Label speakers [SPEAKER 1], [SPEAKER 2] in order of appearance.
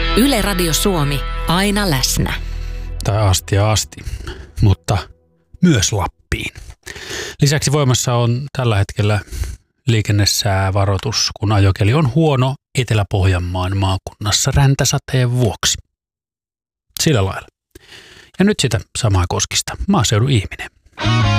[SPEAKER 1] Yle Radio Suomi, aina läsnä.
[SPEAKER 2] Tai asti ja asti, mutta myös Lappiin. Lisäksi voimassa on tällä hetkellä liikennesäävaroitus, kun ajokeli on huono Etelä-Pohjanmaan maakunnassa räntäsateen vuoksi. Sillä lailla. Ja nyt sitä samaa koskista. Maaseudun ihminen.